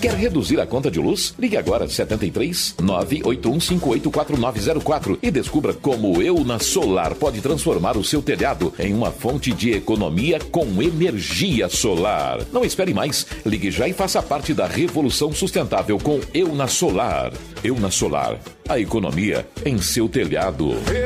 Quer reduzir a conta de luz? Ligue agora 73 981584904 e descubra como Euna Solar pode transformar o seu telhado em uma fonte de economia com energia solar. Não espere mais. Ligue já e faça parte da revolução sustentável com Euna Solar. Euna Solar, a economia em seu telhado.